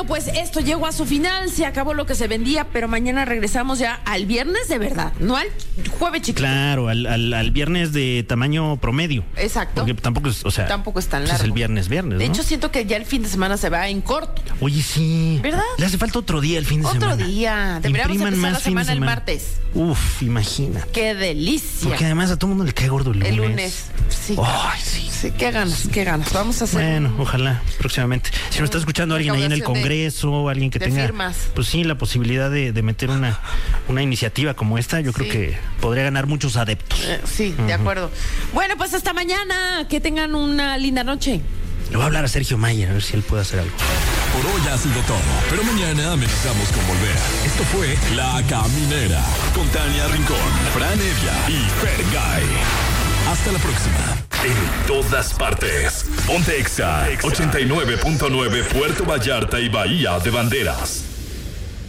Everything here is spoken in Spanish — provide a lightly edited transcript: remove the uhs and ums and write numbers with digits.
pues esto llegó a su final, se acabó lo que se vendía, pero mañana regresamos ya al viernes de verdad, no al jueves chiquito. Claro, al viernes de tamaño promedio. Exacto. Porque tampoco es, tampoco es tan largo. Es el viernes, ¿no? De hecho, siento que ya el fin de semana se va en corto. Oye, sí. ¿Verdad? Le hace falta otro día el fin de semana. Otro día. Deberíamos empezar la semana el martes. Uf, imagina. ¡Qué delicia! Porque además a todo el mundo le cae gordo el lunes. El lunes, sí. Ay, sí. Sí, qué ganas. Vamos a hacer. Bueno, ojalá próximamente. Si nos está escuchando alguien ahí en el Congreso, alguien que tenga firmas. Pues sí, la posibilidad de meter una iniciativa como esta, yo creo que podría ganar muchos adeptos. Sí, de acuerdo. Bueno, pues hasta mañana. Que tengan una linda noche. Le voy a hablar a Sergio Mayer a ver si él puede hacer algo. Por hoy ha sido todo, pero mañana amenazamos con volver. Esto fue La Caminera con Tania Rincón, Fran Evia y Fergay. Hasta la próxima. En todas partes. Ponte Exa 89.9 Puerto Vallarta y Bahía de Banderas.